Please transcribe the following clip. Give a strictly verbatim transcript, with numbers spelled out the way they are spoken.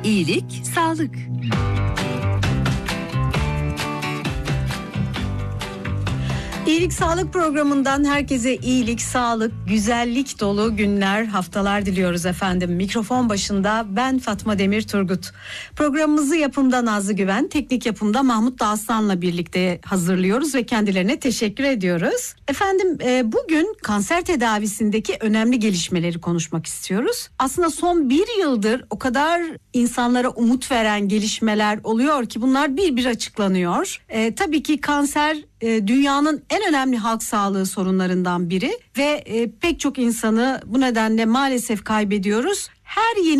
İyilik, sağlık. İyilik Sağlık programından herkese iyilik, sağlık, güzellik dolu günler, haftalar diliyoruz efendim. Mikrofon başında ben Fatma Demir Turgut. Programımızı yapımda Nazlı Güven, teknik yapımda Mahmut Dağıstan'la birlikte hazırlıyoruz ve kendilerine teşekkür ediyoruz. Efendim e, bugün kanser tedavisindeki önemli gelişmeleri konuşmak istiyoruz. Aslında son bir yıldır o kadar insanlara umut veren gelişmeler oluyor ki bunlar bir bir açıklanıyor. E, tabii ki kanser e, dünyanın en önemli halk sağlığı sorunlarından biri ve e, pek çok insanı bu nedenle maalesef kaybediyoruz. Her yeni